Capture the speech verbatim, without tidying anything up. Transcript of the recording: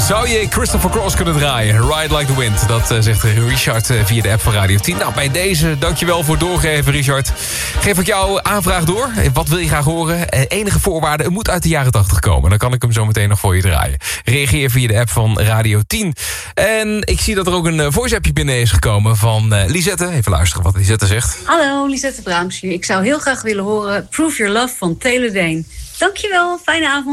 Zou je Christopher Cross kunnen draaien? Ride Like the Wind. Dat uh, zegt Richard uh, via de app van Radio tien. Nou, bij deze, dankjewel voor het doorgeven, Richard. Geef ik jouw aanvraag door. Wat wil je graag horen? Uh, enige voorwaarde, het moet uit de jaren tachtig komen. Dan kan ik hem zo meteen nog voor je draaien. Reageer via de app van Radio tien. En ik zie dat er ook een uh, voice-appje binnen is gekomen van uh, Lisette. Even luisteren wat Lisette zegt. Hallo, Lisette Braams hier. Ik zou heel graag willen horen Prove Your Love van Taylor Dayne. Dankjewel, fijne avond.